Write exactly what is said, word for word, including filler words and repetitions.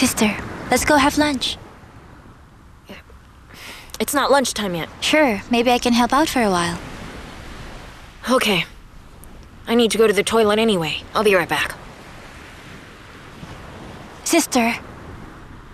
Sister, let's go have lunch. It's not lunchtime yet. Sure, maybe I can help out for a while. Okay. I need to go to the toilet anyway. I'll be right back. Sister,